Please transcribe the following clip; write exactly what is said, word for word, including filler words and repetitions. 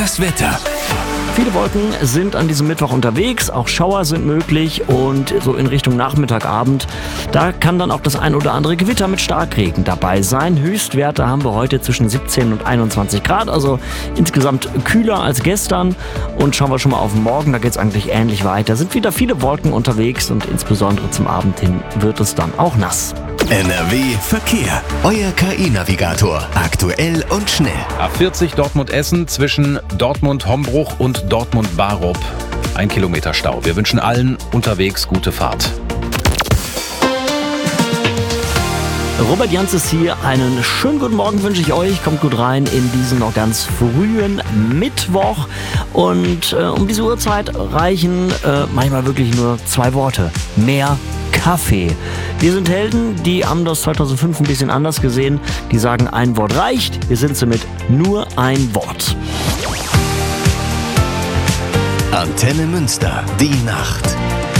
Das Wetter. Viele Wolken sind an diesem Mittwoch unterwegs, auch Schauer sind möglich und so in Richtung Nachmittag, Abend, da kann dann auch das ein oder andere Gewitter mit Starkregen dabei sein. Höchstwerte haben wir heute zwischen siebzehn und einundzwanzig Grad, also insgesamt kühler als gestern. Und schauen wir schon mal auf morgen, da geht es eigentlich ähnlich weiter. Sind wieder viele Wolken unterwegs und insbesondere zum Abend hin wird es dann auch nass. N R W Verkehr. Euer K I-Navigator. Aktuell und schnell. A vierzig Dortmund-Essen zwischen Dortmund-Hombruch und Dortmund-Barup. Ein Kilometer Stau. Wir wünschen allen unterwegs gute Fahrt. Robert Jans ist hier. Einen schönen guten Morgen wünsche ich euch. Kommt gut rein in diesen noch ganz frühen Mittwoch. Und äh, um diese Uhrzeit reichen äh, manchmal wirklich nur zwei Worte. Mehr Kaffee. Wir sind Helden, die haben das zweitausendfünf ein bisschen anders gesehen. Die sagen, ein Wort reicht. Wir sind somit nur ein Wort. Antenne Münster. Die Nacht.